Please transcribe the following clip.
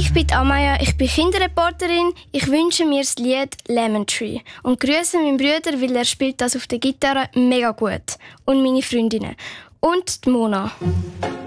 Ich bin Amaya, ich bin Kinderreporterin. Ich wünsche mir das Lied «Lemon Tree» und grüße meinen Bruder, weil er spielt das auf der Gitarre mega gut. Und meine Freundinnen. Und die Mona.